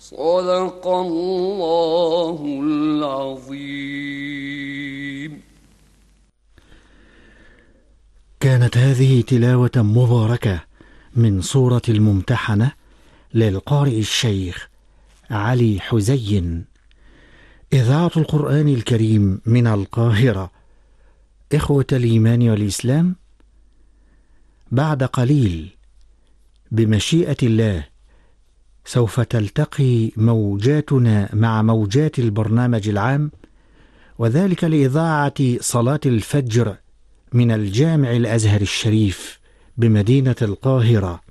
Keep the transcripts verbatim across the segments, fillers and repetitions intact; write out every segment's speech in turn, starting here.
صدق الله العظيم. كانت هذه تلاوة مباركة من سورة الممتحنة للقارئ الشيخ علي حزين، إذاعة القرآن الكريم من القاهرة. إخوة الإيمان والإسلام، بعد قليل بمشيئة الله سوف تلتقي موجاتنا مع موجات البرنامج العام، وذلك لإذاعة صلاة الفجر من الجامع الأزهر الشريف بمدينة القاهرة.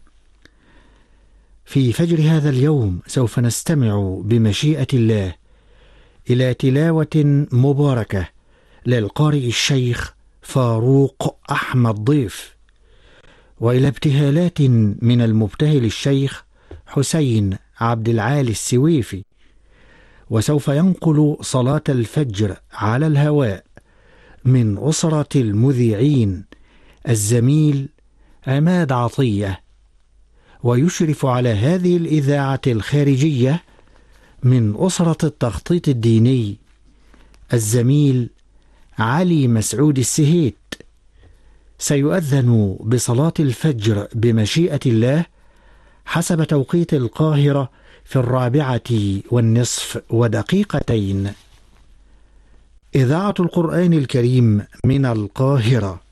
في فجر هذا اليوم سوف نستمع بمشيئة الله إلى تلاوة مباركة للقارئ الشيخ فاروق أحمد ضيف، وإلى ابتهالات من المبتهل الشيخ حسين عبد العالي السويفي. وسوف ينقل صلاة الفجر على الهواء من أسرة المذيعين الزميل عماد عطية، ويشرف على هذه الإذاعة الخارجية من أسرة التخطيط الديني الزميل علي مسعود السهيت. سيؤذن بصلاة الفجر بمشيئة الله حسب توقيت القاهرة في الرابعة والنصف ودقيقتين. إذاعة القرآن الكريم من القاهرة.